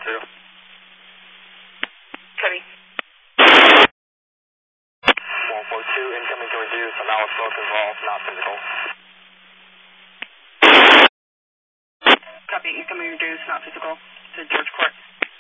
2. Copy. 142, incoming to reduce, allow both involved, not physical. Copy, incoming reduced, not physical, to George Court.